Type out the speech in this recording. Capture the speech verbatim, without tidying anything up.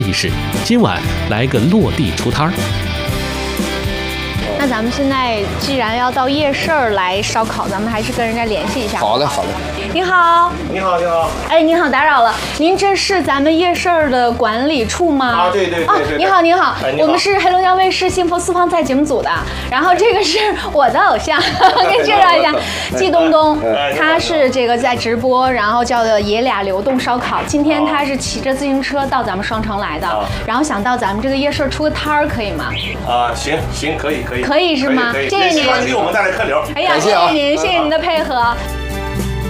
意识，今晚来个落地出摊儿。 那咱们现在既然要到夜市儿来烧烤，咱们还是跟人家联系一下。 好嘞，好嘞。 你好， 你好，你好。 哎，您好，打扰了。您这是咱们夜市儿的管理处吗？ 啊，对对对对。 你好，您好， 哎，你好。 我们是黑龙江卫视《幸福私房菜》节目组的。然后这个是我的偶像，给你介绍一下，季东东，他是这个在直播，然后叫的爷俩流动烧烤。今天他是骑着自行车到咱们双城来的，然后想到咱们这个夜市出个摊儿，可以吗？ 啊，行行，可以可以。 可以是吗？ 可以， 谢谢您。 希望给我们带来客流。 哎呀，谢谢您，谢谢您的配合。